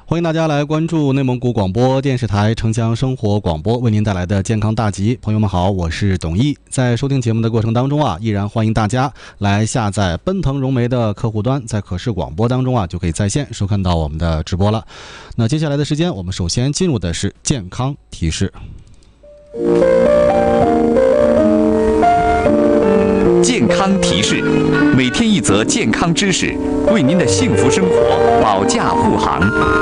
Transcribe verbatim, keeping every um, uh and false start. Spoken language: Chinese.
欢迎大家来关注内蒙古广播电视台城乡生活广播为您带来的健康大集。朋友们好，我是董毅。在收听节目的过程当中啊，依然欢迎大家来下载奔腾融媒的客户端，在可视广播当中啊，就可以在线收看到我们的直播了。那接下来的时间，我们首先进入的是健康提示。 健康提示，每天一则健康知识，为您的幸福生活保驾护航。